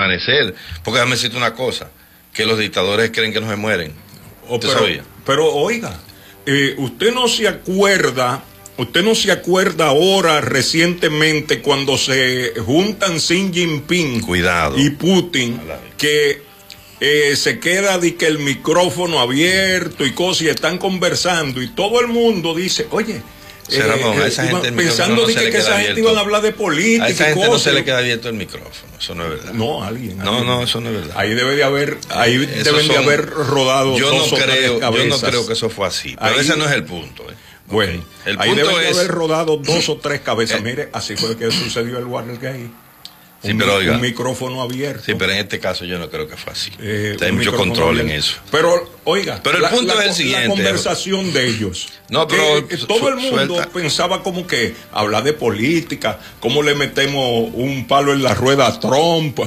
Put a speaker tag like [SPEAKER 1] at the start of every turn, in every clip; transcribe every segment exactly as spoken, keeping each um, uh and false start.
[SPEAKER 1] permanecer. Porque déjame decirte una cosa, que los dictadores creen que no se mueren.
[SPEAKER 2] Oh, pero, sabía? pero oiga, eh, usted no se acuerda, usted no se acuerda ahora recientemente cuando se juntan Xi Jinping
[SPEAKER 1] Cuidado.
[SPEAKER 2] y Putin, que eh, se queda de que el micrófono abierto y cosas y están conversando y todo el mundo dice, oye,
[SPEAKER 1] Eh, Ramón, a esa
[SPEAKER 2] eh,
[SPEAKER 1] gente
[SPEAKER 2] pensando
[SPEAKER 1] no
[SPEAKER 2] de
[SPEAKER 1] se
[SPEAKER 2] que,
[SPEAKER 1] le
[SPEAKER 2] que esa
[SPEAKER 1] abierto.
[SPEAKER 2] gente iban a hablar de política
[SPEAKER 1] a esa
[SPEAKER 2] y
[SPEAKER 1] gente
[SPEAKER 2] cosas.
[SPEAKER 1] no se le queda abierto el micrófono, eso no es verdad.
[SPEAKER 2] No, alguien.
[SPEAKER 1] No,
[SPEAKER 2] alguien.
[SPEAKER 1] no, eso no es verdad.
[SPEAKER 2] Ahí debe de haber, ahí
[SPEAKER 1] Esos
[SPEAKER 2] deben
[SPEAKER 1] son,
[SPEAKER 2] de haber rodado
[SPEAKER 1] yo
[SPEAKER 2] dos
[SPEAKER 1] no
[SPEAKER 2] o tres
[SPEAKER 1] creo,
[SPEAKER 2] cabezas.
[SPEAKER 1] Yo no creo que eso fue así, pero
[SPEAKER 2] ahí,
[SPEAKER 1] ese no es el punto. ¿eh?
[SPEAKER 2] Bueno,
[SPEAKER 1] okay. el
[SPEAKER 2] ahí
[SPEAKER 1] punto
[SPEAKER 2] deben
[SPEAKER 1] es,
[SPEAKER 2] de haber rodado dos o tres cabezas.
[SPEAKER 1] Eh,
[SPEAKER 2] Mire, así fue que sucedió el Watergate.
[SPEAKER 1] Sí,
[SPEAKER 2] un,
[SPEAKER 1] pero oiga,
[SPEAKER 2] un micrófono abierto.
[SPEAKER 1] Sí, pero en este caso yo no creo que fue así.
[SPEAKER 2] Eh,
[SPEAKER 1] Hay mucho control abierto. en eso.
[SPEAKER 2] Pero, oiga,
[SPEAKER 1] pero el
[SPEAKER 2] la,
[SPEAKER 1] punto
[SPEAKER 2] la,
[SPEAKER 1] es el siguiente.
[SPEAKER 2] La conversación de ellos.
[SPEAKER 1] No, pero
[SPEAKER 2] que, que todo el mundo
[SPEAKER 1] suelta.
[SPEAKER 2] pensaba como que hablar de política, cómo le metemos un palo en la rueda a Trump,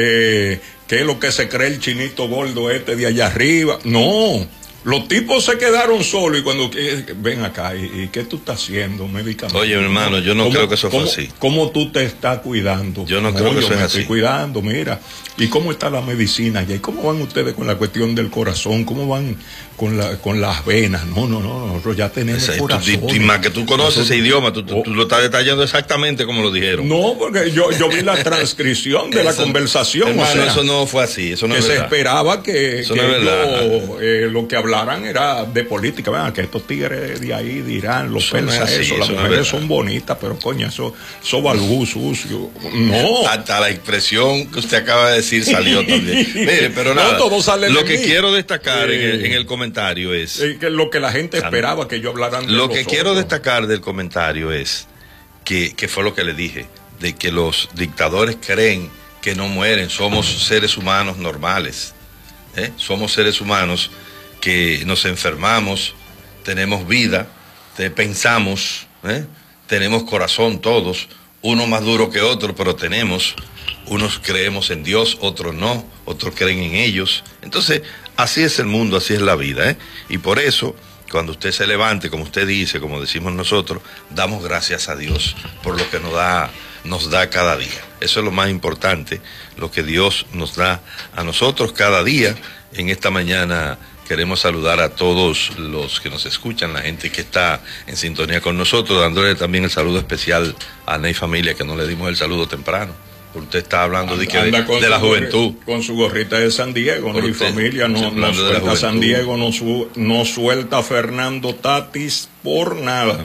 [SPEAKER 2] eh, qué es lo que se cree el chinito gordo este de allá arriba. No. Los tipos se quedaron solos y cuando eh, ven acá, ¿y, y qué tú estás haciendo? Medicamento.
[SPEAKER 1] Oye, hermano, yo no
[SPEAKER 2] ¿Cómo,
[SPEAKER 1] creo que eso fue
[SPEAKER 2] cómo,
[SPEAKER 1] así.
[SPEAKER 2] ¿Cómo tú te estás cuidando?
[SPEAKER 1] Yo no, no creo que eso
[SPEAKER 2] yo
[SPEAKER 1] es
[SPEAKER 2] me
[SPEAKER 1] así.
[SPEAKER 2] estoy cuidando, mira. ¿Y cómo está la medicina allá? ¿Y cómo van ustedes con la cuestión del corazón? ¿Cómo van con la con las venas? No, no, no, nosotros ya tenemos
[SPEAKER 1] Ese,
[SPEAKER 2] corazón.
[SPEAKER 1] Tú, y más que tú conoces nosotros, ese idioma, tú, tú,
[SPEAKER 2] oh,
[SPEAKER 1] tú lo estás detallando exactamente como lo dijeron.
[SPEAKER 2] No, porque yo, yo vi la transcripción de la
[SPEAKER 1] eso,
[SPEAKER 2] conversación.
[SPEAKER 1] Hermano,
[SPEAKER 2] o sea,
[SPEAKER 1] eso no fue así, eso no
[SPEAKER 2] que
[SPEAKER 1] es
[SPEAKER 2] se
[SPEAKER 1] verdad.
[SPEAKER 2] esperaba que,
[SPEAKER 1] eso
[SPEAKER 2] que
[SPEAKER 1] no es
[SPEAKER 2] lo, eh, lo que hablaran era de política. Vean, que estos tigres de ahí dirán, los
[SPEAKER 1] eso
[SPEAKER 2] persas,
[SPEAKER 1] no es así,
[SPEAKER 2] eso,
[SPEAKER 1] eso
[SPEAKER 2] las
[SPEAKER 1] no
[SPEAKER 2] mujeres
[SPEAKER 1] es
[SPEAKER 2] son bonitas, pero coño, eso, eso balbú sucio. No.
[SPEAKER 1] Hasta la expresión que usted acaba de decir salió también. Mire, pero nada,
[SPEAKER 2] no, todo sale
[SPEAKER 1] lo
[SPEAKER 2] de
[SPEAKER 1] que
[SPEAKER 2] mí.
[SPEAKER 1] quiero destacar
[SPEAKER 2] eh,
[SPEAKER 1] en, el, en el comentario es...
[SPEAKER 2] Eh, que lo que la gente esperaba que yo hablaran de
[SPEAKER 1] Lo que
[SPEAKER 2] los
[SPEAKER 1] quiero
[SPEAKER 2] otros.
[SPEAKER 1] destacar del comentario es que, que fue lo que le dije, de que los dictadores creen que no mueren, somos seres humanos normales, ¿eh? Somos seres humanos que nos enfermamos, tenemos vida, te, pensamos, ¿eh? Tenemos corazón todos, uno más duro que otro, pero tenemos, unos creemos en Dios, otros no, otros creen en ellos. Entonces, así es el mundo, así es la vida, ¿eh? Y por eso, cuando usted se levante, como usted dice, como decimos nosotros, damos gracias a Dios por lo que nos da, nos da cada día. Eso es lo más importante, lo que Dios nos da a nosotros cada día. En esta mañana queremos saludar a todos los que nos escuchan, la gente que está en sintonía con nosotros, dándole también el saludo especial a Ney Familia, que no le dimos el saludo temprano. Usted está hablando de, que de, de la juventud.
[SPEAKER 2] Gorri, con su gorrita de San Diego, Ney Familia no, no suelta San Diego, no, su, no suelta a Fernando Tatis por nada.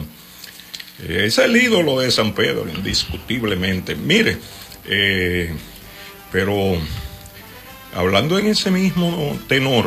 [SPEAKER 2] Es el ídolo de San Pedro, indiscutiblemente. Mire, eh, pero hablando en ese mismo tenor,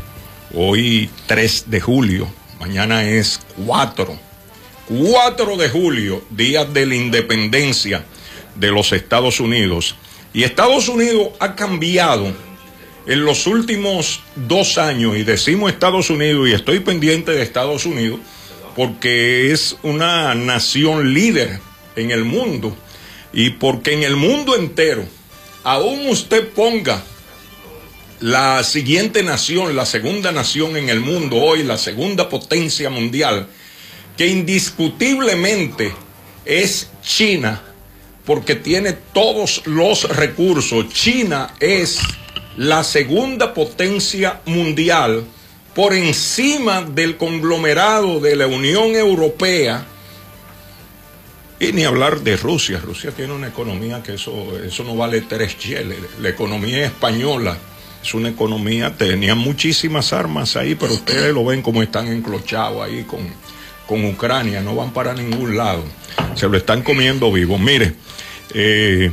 [SPEAKER 2] hoy tres de julio, mañana es cuatro, cuatro de julio, día de la independencia de los Estados Unidos. Y Estados Unidos ha cambiado en los últimos dos años, y decimos Estados Unidos, y estoy pendiente de Estados Unidos, porque es una nación líder en el mundo, y porque en el mundo entero, aún usted ponga la siguiente nación, la segunda nación en el mundo hoy, la segunda potencia mundial, que indiscutiblemente es China, porque tiene todos los recursos. China es la segunda potencia mundial por encima del conglomerado de la Unión Europea, y ni hablar de Rusia. Rusia tiene una economía que eso, eso no vale tres cheles. La economía española es una economía, tenía muchísimas armas ahí, pero ustedes lo ven como están enclochados ahí con, con Ucrania, no van para ningún lado, se lo están comiendo vivo. Mire, eh,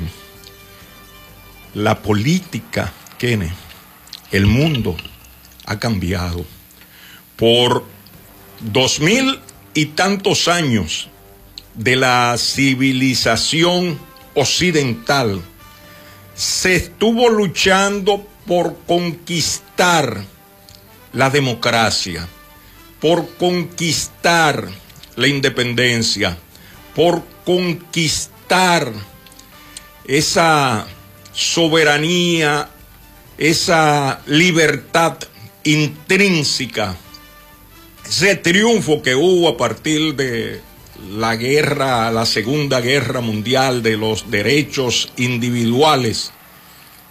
[SPEAKER 2] la política, Kenneth, el mundo ha cambiado. Por dos mil y tantos años de la civilización occidental, se estuvo luchando por conquistar la democracia, por conquistar la independencia, por conquistar esa soberanía, esa libertad intrínseca, ese triunfo que hubo a partir de la guerra, la Segunda Guerra Mundial, de los derechos individuales.